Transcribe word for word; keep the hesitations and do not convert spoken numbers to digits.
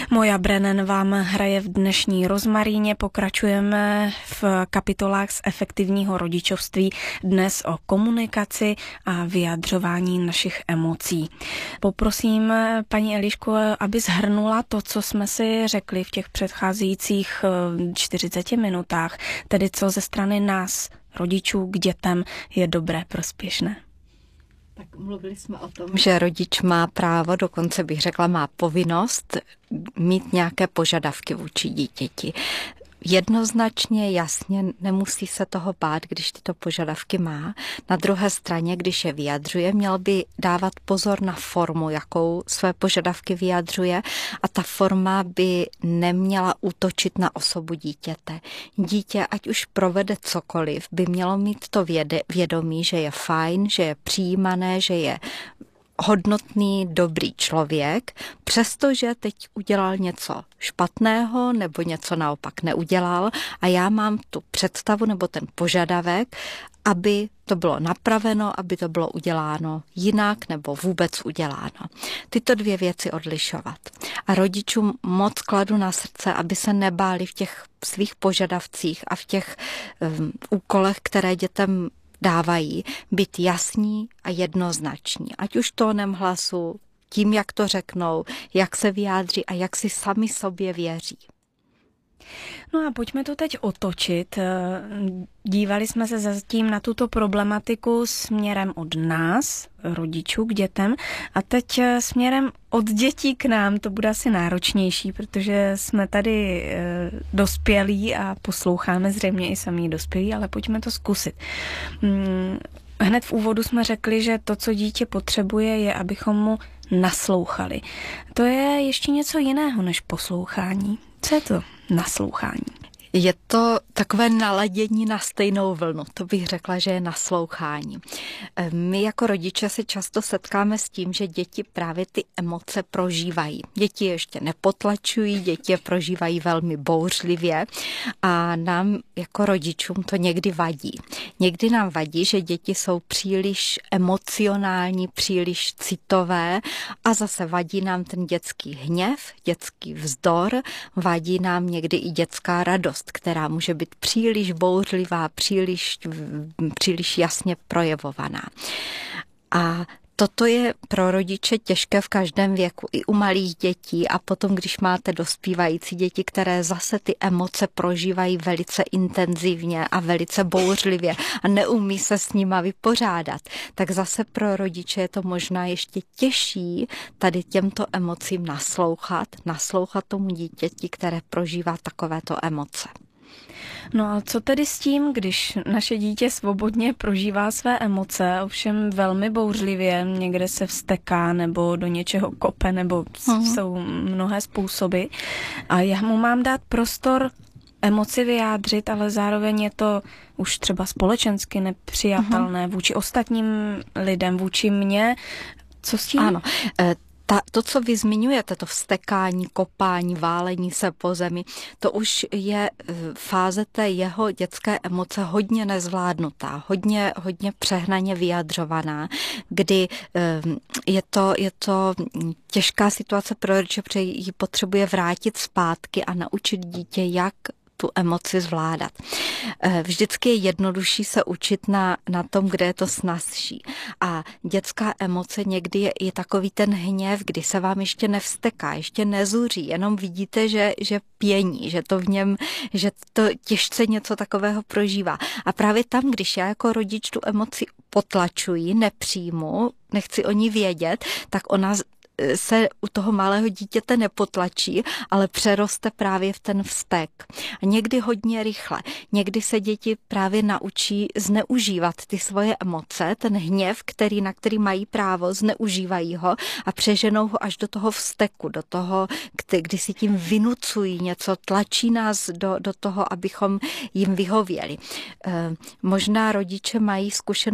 Moja Brennan vám hraje v dnešní Rozmaríně. Pokračujeme v kapitolách z efektivního rodičovství. Dnes o komunikaci a vyjadřování našich emocí. Poprosím paní Elišku, aby shrnula to, co jsme si řekli v těch předcházejících čtyřiceti minutách, tedy co ze strany nás, rodičů, k dětem je dobré, prospěšné. Tak mluvili jsme o tom, že rodič má právo, dokonce bych řekla, má povinnost mít nějaké požadavky vůči dítěti. Jednoznačně, jasně, nemusí se toho bát, když tyto požadavky má. Na druhé straně, když je vyjadřuje, měl by dávat pozor na formu, jakou své požadavky vyjadřuje, a ta forma by neměla útočit na osobu dítěte. Dítě, ať už provede cokoliv, by mělo mít to vědomí, že je fajn, že je přijímané, že je hodnotný, dobrý člověk, přestože teď udělal něco špatného nebo něco naopak neudělal, a já mám tu představu nebo ten požadavek, aby to bylo napraveno, aby to bylo uděláno jinak nebo vůbec uděláno. Tyto dvě věci odlišovat. A rodičům moc kladu na srdce, aby se nebáli v těch svých požadavcích a v těch um, úkolech, které dětem dávají, být jasní a jednoznační. Ať už tónem hlasu, tím, jak to řeknou, jak se vyjádří a jak si sami sobě věří. No a pojďme to teď otočit. Dívali jsme se zatím na tuto problematiku směrem od nás, rodičů, k dětem, a teď směrem od dětí k nám. To bude asi náročnější, protože jsme tady dospělí a posloucháme zřejmě i sami dospělí, ale pojďme to zkusit. Hned v úvodu jsme řekli, že to, co dítě potřebuje, je, abychom mu naslouchali. To je ještě něco jiného než poslouchání. Co je to naslouchání? Je to takové naladění na stejnou vlnu, to bych řekla, že je naslouchání. My jako rodiče se často setkáme s tím, že děti právě ty emoce prožívají. Děti ještě nepotlačují, děti je prožívají velmi bouřlivě a nám jako rodičům to někdy vadí. Někdy nám vadí, že děti jsou příliš emocionální, příliš citové, a zase vadí nám ten dětský hněv, dětský vzdor, vadí nám někdy i dětská radost, která může být příliš bouřlivá, příliš, příliš jasně projevovaná. A toto je pro rodiče těžké v každém věku, i u malých dětí, a potom, když máte dospívající děti, které zase ty emoce prožívají velice intenzivně a velice bouřlivě a neumí se s nima vypořádat, tak zase pro rodiče je to možná ještě těžší tady těmto emocím naslouchat, naslouchat tomu dítěti, které prožívá takovéto emoce. No a co tedy s tím, když naše dítě svobodně prožívá své emoce, ovšem velmi bouřlivě, někde se vzteká nebo do něčeho kope, nebo uh-huh. jsou mnohé způsoby, a já mu mám dát prostor emoci vyjádřit, ale zároveň je to už třeba společensky nepřijatelné uh-huh. vůči ostatním lidem, vůči mně. Co s tím? Ano. E- Ta, to, co vy zmiňujete, to vztekání, kopání, válení se po zemi, to už je fáze té jeho dětské emoce hodně nezvládnutá, hodně, hodně přehnaně vyjadřovaná, kdy je to, je to těžká situace pro rodiče, protože ji potřebuje vrátit zpátky a naučit dítě, jak tu emoci zvládat. Vždycky je jednodušší se učit na, na tom, kde je to snazší. A dětská emoce někdy je, je takový ten hněv, kdy se vám ještě nevzteká, ještě nezuří, jenom vidíte, že, že pění, že to v něm, že to těžce něco takového prožívá. A právě tam, když já jako rodič tu emoci potlačuji, nepřijmu, nechci o ní vědět, tak ona se u toho malého dítěte nepotlačí, ale přeroste právě v ten vztek. A někdy hodně rychle. Někdy se děti právě naučí zneužívat ty svoje emoce, ten hněv, který, na který mají právo, zneužívají ho a přeženou ho až do toho vzteku, do toho, kdy, kdy si tím vynucují něco, tlačí nás do, do toho, abychom jim vyhověli. E, možná rodiče mají zkušenost